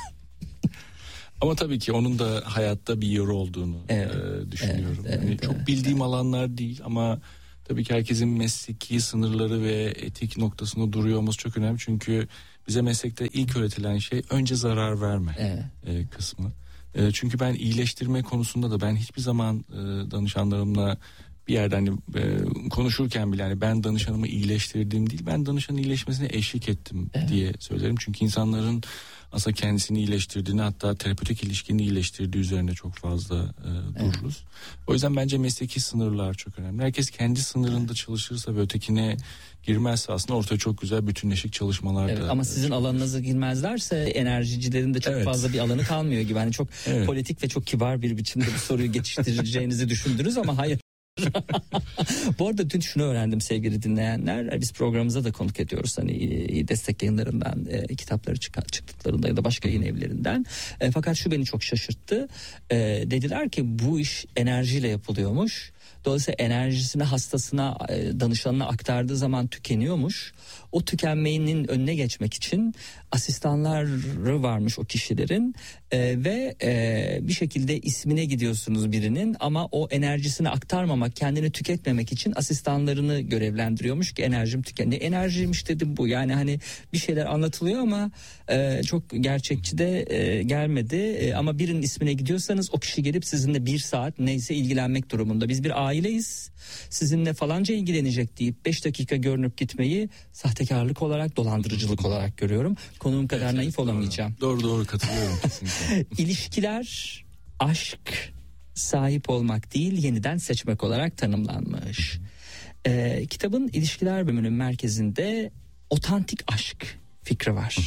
S1: Ama tabii ki onun da hayatta bir yeri olduğunu düşünüyorum. Çok bildiğim alanlar değil ama tabii ki herkesin mesleki sınırları ve etik noktasında duruyor olması çok önemli. Çünkü bize meslekte ilk öğretilen şey önce zarar verme kısmı. Çünkü ben iyileştirme konusunda da ben hiçbir zaman danışanlarımla bir yerden konuşurken bile yani ben danışanımı iyileştirdim değil, ben danışanın iyileşmesine eşlik ettim diye söylerim. Çünkü insanların aslında kendisini iyileştirdiğini, hatta terapötik ilişkini iyileştirdiği üzerine çok fazla dururuz. O yüzden bence mesleki sınırlar çok önemli. Herkes kendi sınırında çalışırsa ve ötekine girmezse aslında ortaya çok güzel bütünleşik çalışmalar da.
S2: Ama sizin alanınıza girmezlerse enerjicilerin de çok fazla bir alanı kalmıyor gibi. Hani çok politik ve çok kibar bir biçimde bu soruyu geçiştireceğinizi düşündünüz ama hayır. Bu arada dün şunu öğrendim sevgili dinleyenler. Biz programımıza da konuk ediyoruz. Hani destek yayınlarından kitapları çıktıklarında ya da başka yayın evlerinden. Fakat şu beni çok şaşırttı. Dediler ki bu iş enerjiyle yapılıyormuş. Dolayısıyla enerjisini hastasına, danışanına aktardığı zaman tükeniyormuş. O tükenmenin önüne geçmek için asistanları varmış o kişilerin ve bir şekilde ismine gidiyorsunuz birinin ama o enerjisini aktarmamak, kendini tüketmemek için asistanlarını görevlendiriyormuş ki enerjim tükeniyor. Enerjiymiş dedim bu, yani hani bir şeyler anlatılıyor ama çok gerçekçi de gelmedi ama birinin ismine gidiyorsanız o kişi gelip sizinle bir saat neyse ilgilenmek durumunda. Biz bir aileyiz, sizinle falanca ilgilenecek deyip 5 dakika görünüp gitmeyi sahtekarlık olarak, dolandırıcılık olarak görüyorum. Konuğum kadar naif olamayacağım.
S1: Doğru katılıyorum kesinlikle.
S2: İlişkiler aşk sahip olmak değil, yeniden seçmek olarak tanımlanmış. Kitabın ilişkiler bölümünün merkezinde otantik aşk fikri var.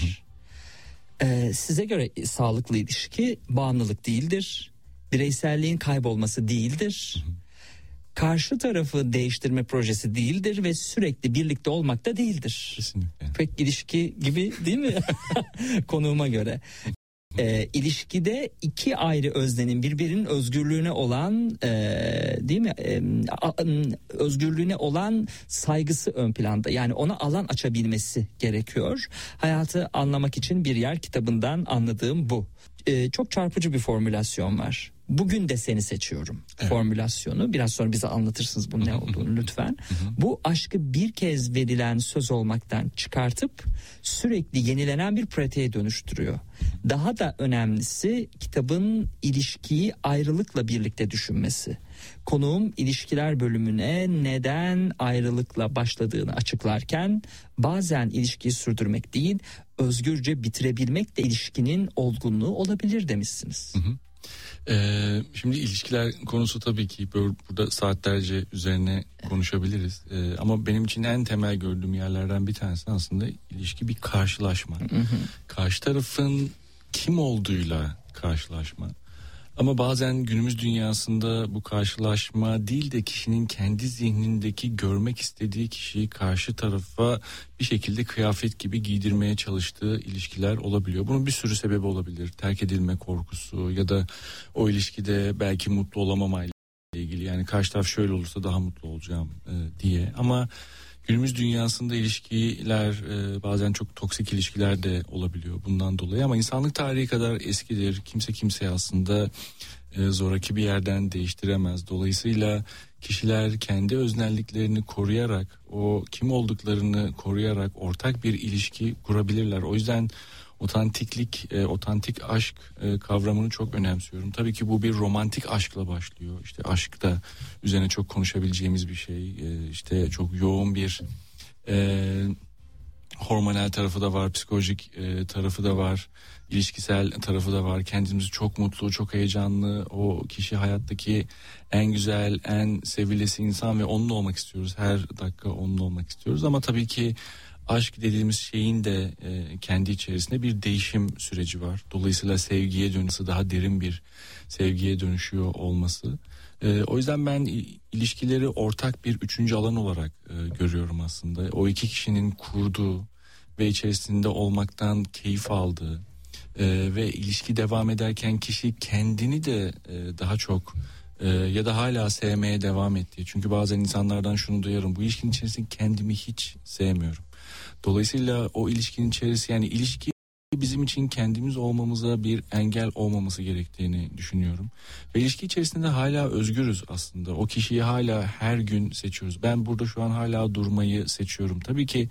S2: Size göre sağlıklı ilişki bağımlılık değildir. Bireyselliğin kaybolması değildir. Karşı tarafı değiştirme projesi değildir ve sürekli birlikte olmak da değildir.
S1: Kesinlikle.
S2: Pek ilişki gibi değil mi? Konuğuma göre. İlişkide iki ayrı öznenin birbirinin özgürlüğüne olan değil mi? Özgürlüğüne olan saygısı ön planda. Yani ona alan açabilmesi gerekiyor. Hayatı anlamak için bir yer kitabından anladığım bu. Çok çarpıcı bir formülasyon var. Bugün de seni seçiyorum formülasyonu. Biraz sonra bize anlatırsınız bunun ne olduğunu lütfen. Bu aşkı bir kez verilen söz olmaktan çıkartıp sürekli yenilenen bir pratiğe dönüştürüyor. Daha da önemlisi kitabın ilişkiyi ayrılıkla birlikte düşünmesi. Konuğum ilişkiler bölümüne neden ayrılıkla başladığını açıklarken bazen ilişkiyi sürdürmek değil, özgürce bitirebilmek de ilişkinin olgunluğu olabilir demişsiniz.
S1: Şimdi ilişkiler konusu tabii ki burada saatlerce üzerine konuşabiliriz. Ama benim için en temel gördüğüm yerlerden bir tanesi aslında ilişki bir karşılaşma. Karşı tarafın kim olduğuyla karşılaşma. Ama bazen günümüz dünyasında bu karşılaşma değil de kişinin kendi zihnindeki görmek istediği kişiyi karşı tarafa bir şekilde kıyafet gibi giydirmeye çalıştığı ilişkiler olabiliyor. Bunun bir sürü sebebi olabilir. Terk edilme korkusu ya da o ilişkide belki mutlu olamamayla ilgili. Yani karşı taraf şöyle olursa daha mutlu olacağım diye. Ama günümüz dünyasında ilişkiler bazen çok toksik ilişkiler de olabiliyor bundan dolayı. Ama insanlık tarihi kadar eskidir. Kimse kimseyi aslında zoraki bir yerden değiştiremez. Dolayısıyla kişiler kendi öznelliklerini koruyarak, o kim olduklarını koruyarak ortak bir ilişki kurabilirler. O yüzden otantik aşk kavramını çok önemsiyorum. Tabii ki bu bir romantik aşkla başlıyor. İşte aşk da üzerine çok konuşabileceğimiz bir şey. İşte çok yoğun bir hormonal tarafı da var, psikolojik tarafı da var, ilişkisel tarafı da var. Kendimizi çok mutlu, çok heyecanlı, o kişi hayattaki en güzel, en sevilesi insan ve onunla olmak istiyoruz. Her dakika onunla olmak istiyoruz ama tabii ki aşk dediğimiz şeyin de kendi içerisinde bir değişim süreci var. Dolayısıyla sevgiye dönüşü, daha derin bir sevgiye dönüşüyor olması. O yüzden ben ilişkileri ortak bir üçüncü alan olarak görüyorum aslında. O iki kişinin kurduğu ve içerisinde olmaktan keyif aldığı, Ve ilişki devam ederken kişi kendini de daha çok ya da hala sevmeye devam ettiği. Çünkü bazen insanlardan şunu duyarım: bu ilişkinin içerisinde kendimi hiç sevmiyorum. Dolayısıyla o ilişkinin içerisinde, yani ilişki bizim için kendimiz olmamıza bir engel olmaması gerektiğini düşünüyorum. Ve ilişki içerisinde hala özgürüz aslında. O kişiyi hala her gün seçiyoruz. Ben burada şu an hala durmayı seçiyorum. Tabii ki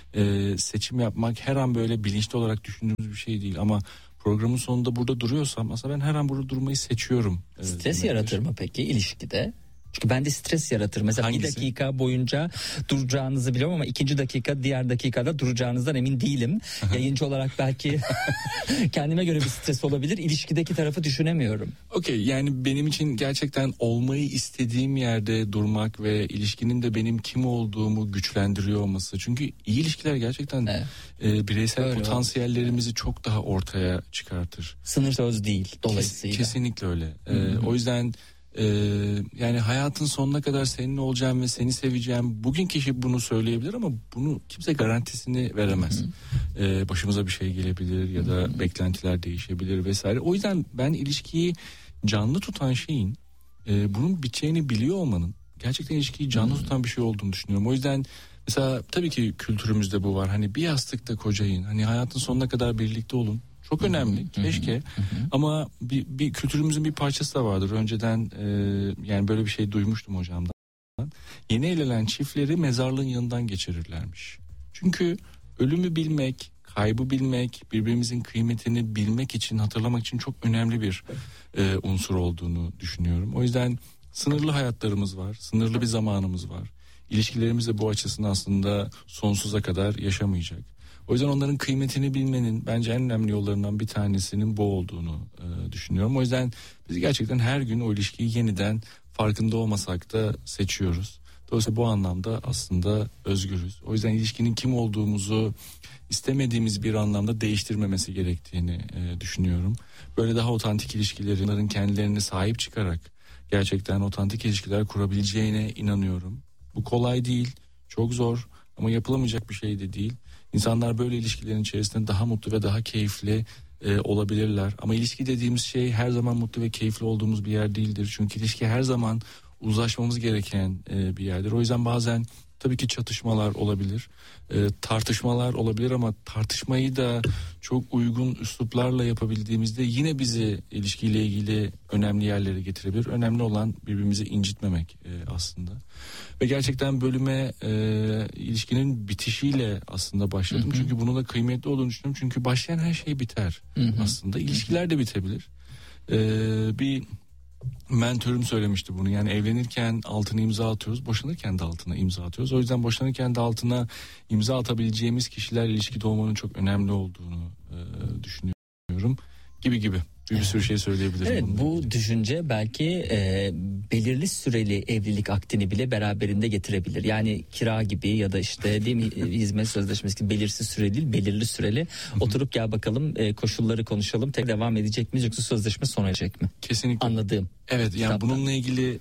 S1: seçim yapmak her an böyle bilinçli olarak düşündüğümüz bir şey değil. Ama programın sonunda burada duruyorsam aslında ben her an burada durmayı seçiyorum.
S2: Stres yaratır mı peki ilişkide? Çünkü bende stres yaratır. Mesela
S1: Hangisi?
S2: Bir dakika boyunca duracağınızı biliyorum ama ikinci dakika, diğer dakikada duracağınızdan emin değilim. Yayıncı olarak belki kendime göre bir stres olabilir. İlişkideki tarafı düşünemiyorum.
S1: Okey, yani benim için gerçekten olmayı istediğim yerde durmak ve ilişkinin de benim kim olduğumu güçlendiriyor olması. Çünkü iyi ilişkiler gerçekten bireysel
S2: öyle
S1: potansiyellerimizi çok daha ortaya çıkartır.
S2: Sınırsız değil dolayısıyla.
S1: Kesinlikle öyle. O yüzden yani hayatın sonuna kadar seninle olacağım ve seni seveceğim. Bugün kişi bunu söyleyebilir ama bunu kimse garantisini veremez. Başımıza bir şey gelebilir ya da beklentiler değişebilir vesaire. O yüzden ben ilişkiyi canlı tutan şeyin bunun biteceğini biliyor olmanın gerçekten ilişkiyi canlı tutan bir şey olduğunu düşünüyorum. O yüzden mesela tabii ki kültürümüzde bu var. Hani bir yastıkta kocayın. Hani hayatın sonuna kadar birlikte olun. Çok önemli, keşke. Ama bir kültürümüzün bir parçası da vardır. Önceden yani böyle bir şey duymuştum hocamdan. Yeni evlenen çiftleri mezarlığın yanından geçirirlermiş. Çünkü ölümü bilmek, kaybı bilmek, birbirimizin kıymetini bilmek için, hatırlamak için çok önemli bir unsur olduğunu düşünüyorum. O yüzden sınırlı hayatlarımız var, sınırlı bir zamanımız var. İlişkilerimiz de bu açısından aslında sonsuza kadar yaşamayacak. O yüzden onların kıymetini bilmenin bence en önemli yollarından bir tanesinin bu olduğunu düşünüyorum. O yüzden biz gerçekten her gün o ilişkiyi yeniden farkında olmasak da seçiyoruz. Dolayısıyla bu anlamda aslında özgürüz. O yüzden ilişkinin kim olduğumuzu istemediğimiz bir anlamda değiştirmemesi gerektiğini düşünüyorum. Böyle daha otantik ilişkilerin kendilerine sahip çıkarak gerçekten otantik ilişkiler kurabileceğine inanıyorum. Bu kolay değil, çok zor ama yapılamayacak bir şey de değil. İnsanlar böyle ilişkilerin içerisinde daha mutlu ve daha keyifli olabilirler. Ama ilişki dediğimiz şey her zaman mutlu ve keyifli olduğumuz bir yer değildir. Çünkü ilişki her zaman uzlaşmamız gereken bir yerdir. O yüzden bazen tabii ki çatışmalar olabilir, tartışmalar olabilir ama tartışmayı da çok uygun üsluplarla yapabildiğimizde yine bizi ilişkiyle ilgili önemli yerlere getirebilir. Önemli olan birbirimizi incitmemek aslında. Ve gerçekten bölüme ilişkinin bitişiyle aslında başladım. Çünkü bunun da kıymetli olduğunu düşünüyorum. Çünkü başlayan her şey biter aslında. İlişkiler de bitebilir. Bir mentörüm söylemişti bunu. Yani evlenirken altına imza atıyoruz, boşanırken de altına imza atıyoruz. O yüzden boşanırken de altına imza atabileceğimiz kişiler ilişkide olmanın çok önemli olduğunu düşünüyorum. Gibi. Bir sürü şey söyleyebilirim.
S2: Evet, bu düşünce belki belirli süreli evlilik akdini bile beraberinde getirebilir. Yani kira gibi ya da işte değil mi, hizmet sözleşmesi gibi belirsiz süreli değil, belirli süreli. Oturup gel bakalım koşulları konuşalım. Tek devam edecek mi yoksa sözleşme sona erecek mi?
S1: Kesinlikle.
S2: Anladığım.
S1: Evet, yani
S2: kitaptan.
S1: bununla ilgili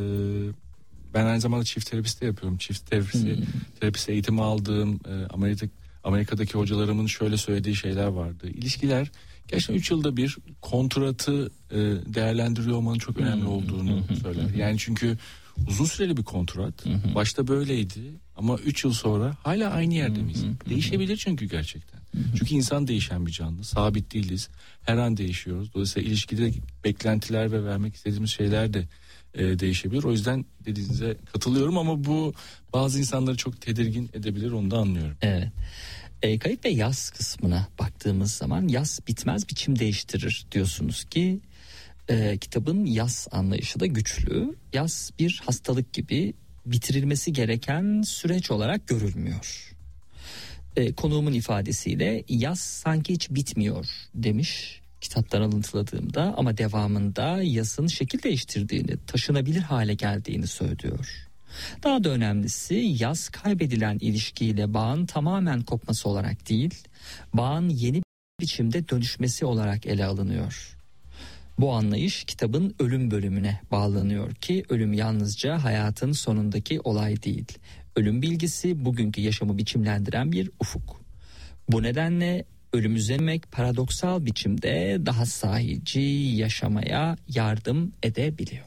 S1: ben aynı zamanda çift terapisi de yapıyorum. Çift terapisi eğitimi aldığım Amerika'daki hocalarımın şöyle söylediği şeyler vardı. İlişkiler gerçekten 3 yılda bir kontratı değerlendiriyor olmanın çok önemli olduğunu söyler. Yani çünkü uzun süreli bir kontrat. Başta böyleydi ama 3 yıl sonra hala aynı yerde miyiz? Değişebilir çünkü gerçekten. Çünkü insan değişen bir canlı. Sabit değiliz. Her an değişiyoruz. Dolayısıyla ilişkide beklentiler ve vermek istediğimiz şeyler de değişebilir. O yüzden dediğinize katılıyorum ama bu bazı insanları çok tedirgin edebilir, onu da anlıyorum.
S2: Evet. Kayıp ve yaz kısmına baktığımız zaman yaz bitmez biçim değiştirir diyorsunuz ki kitabın yaz anlayışı da güçlü. Yaz bir hastalık gibi bitirilmesi gereken süreç olarak görülmüyor. Konuğumun ifadesiyle yaz sanki hiç bitmiyor demiş kitaptan alıntıladığımda, ama devamında yazın şekil değiştirdiğini, taşınabilir hale geldiğini söylüyor. Daha da önemlisi yaz kaybedilen ilişkiyle bağın tamamen kopması olarak değil, bağın yeni bir biçimde dönüşmesi olarak ele alınıyor. Bu anlayış kitabın ölüm bölümüne bağlanıyor ki ölüm yalnızca hayatın sonundaki olay değil. Ölüm bilgisi bugünkü yaşamı biçimlendiren bir ufuk. Bu nedenle ölüm üzerine paradoksal biçimde daha sahici yaşamaya yardım edebiliyor.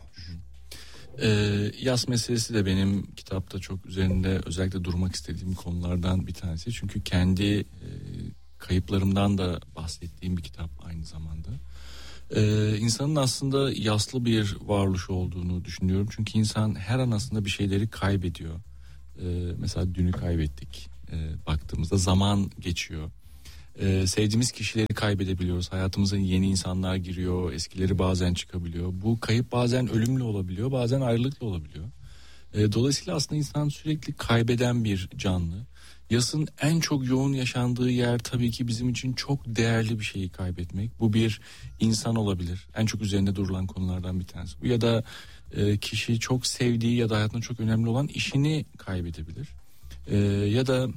S1: Yas meselesi de benim kitapta çok üzerinde özellikle durmak istediğim konulardan bir tanesi. Çünkü kendi kayıplarımdan da bahsettiğim bir kitap aynı zamanda. İnsanın aslında yaslı bir varoluş olduğunu düşünüyorum. Çünkü insan her an aslında bir şeyleri kaybediyor. Mesela dünü kaybettik. Baktığımızda zaman geçiyor. Sevdiğimiz kişileri kaybedebiliyoruz. Hayatımıza yeni insanlar giriyor. Eskileri bazen çıkabiliyor. Bu kayıp bazen ölümle olabiliyor. Bazen ayrılıkla olabiliyor. Dolayısıyla aslında insan sürekli kaybeden bir canlı. Yasın en çok yoğun yaşandığı yer tabii ki bizim için çok değerli bir şeyi kaybetmek. Bu bir insan olabilir. En çok üzerinde durulan konulardan bir tanesi. Bu ya da kişi çok sevdiği ya da hayatında çok önemli olan işini kaybedebilir. Ya da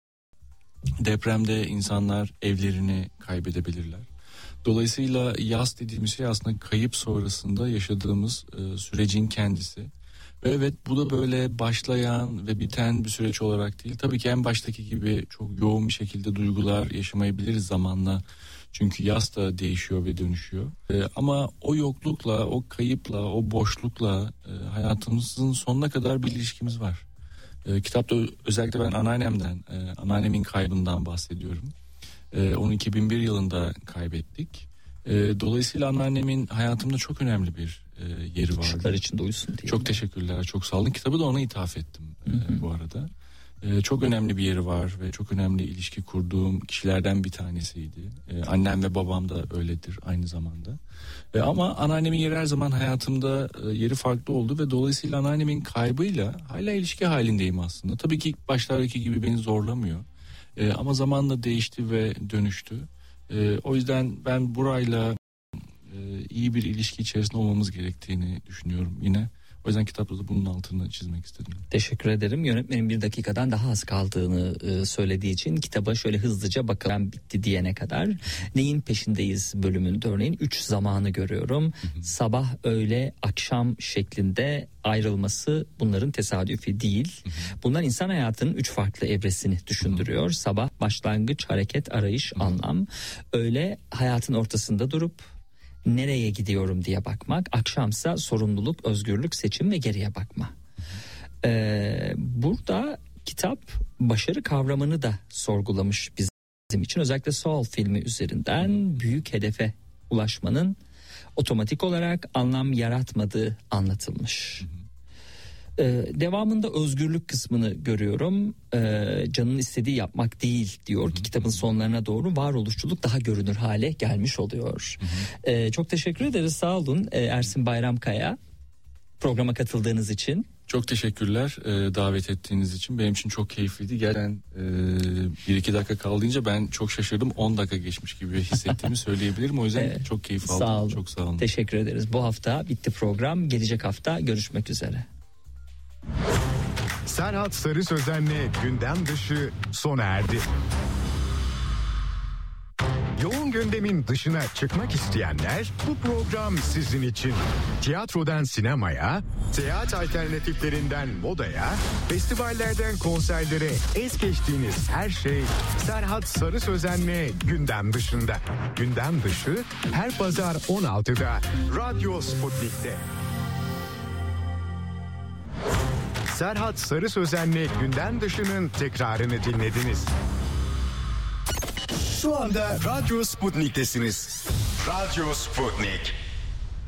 S1: depremde insanlar evlerini kaybedebilirler. Dolayısıyla yas dediğimiz şey aslında kayıp sonrasında yaşadığımız sürecin kendisi. Ve evet, bu da böyle başlayan ve biten bir süreç olarak değil. Tabii ki en baştaki gibi çok yoğun bir şekilde duygular yaşamayabiliriz zamanla. Çünkü yas da değişiyor ve dönüşüyor. Ama o yoklukla, o kayıpla, o boşlukla hayatımızın sonuna kadar bir ilişkimiz var. Kitapta özellikle ben anneannemin kaybından bahsediyorum. Onu 2001 yılında kaybettik. Dolayısıyla anneannemin hayatımda çok önemli bir yeri vardı.
S2: Şükürler içinde uyusun diye.
S1: Çok teşekkürler, çok sağ olun. Kitabı da ona ithaf ettim bu arada. Çok önemli bir yeri var ve çok önemli ilişki kurduğum kişilerden bir tanesiydi. Annem ve babam da öyledir aynı zamanda. Ama anneannemin yeri her zaman hayatımda yeri farklı oldu ve dolayısıyla anneannemin kaybıyla hala ilişki halindeyim aslında. Tabii ki ilk başlardaki gibi beni zorlamıyor. Ama zamanla değişti ve dönüştü. O yüzden ben burayla iyi bir ilişki içerisinde olmamız gerektiğini düşünüyorum yine. O yüzden kitapta da bunun altını çizmek istedim.
S2: Teşekkür ederim. Yönetmenin 1 dakikadan daha az kaldığını söylediği için kitaba şöyle hızlıca bakalım bitti diyene kadar. Neyin peşindeyiz bölümünde örneğin 3 zamanı görüyorum. Sabah, öğle, akşam şeklinde ayrılması bunların tesadüfi değil. Bunlar insan hayatının 3 farklı evresini düşündürüyor. Sabah başlangıç, hareket, arayış, anlam. Öğle hayatın ortasında durup nereye gidiyorum diye bakmak. Akşamsa sorumluluk, özgürlük, seçim ve geriye bakma. Burada kitap başarı kavramını da sorgulamış bizim için. Özellikle Soul filmi üzerinden büyük hedefe ulaşmanın otomatik olarak anlam yaratmadığı anlatılmış. Devamında özgürlük kısmını görüyorum. Canın istediği yapmak değil diyor ki kitabın sonlarına doğru varoluşçuluk daha görünür hale gelmiş oluyor. Çok teşekkür ederiz, sağ olun Ersin Bayramkaya programa katıldığınız için.
S1: Çok teşekkürler davet ettiğiniz için. Benim için çok keyifliydi. Gelen 1-2 dakika kaldığınca ben çok şaşırdım. 10 dakika geçmiş gibi hissettiğimi söyleyebilirim. O yüzden çok keyif aldım.
S2: Sağ olun.
S1: Çok sağ olun.
S2: Teşekkür ederiz. Bu hafta bitti program. Gelecek hafta görüşmek üzere.
S3: Serhat Sarı Sözen'le gündem dışı sona erdi. Yoğun gündemin dışına çıkmak isteyenler bu program sizin için. Tiyatrodan sinemaya, seyahat alternatiflerinden modaya, festivallerden konserlere es geçtiğiniz her şey Serhat Sarı Sözen'le gündem dışında. Gündem dışı her pazar 16'da Radyo Sputnik'te. Serhat Sarı Sözen'le gündem dışının tekrarını dinlediniz.
S4: Şu anda Radyo Sputnik'tesiniz. Radyo Sputnik.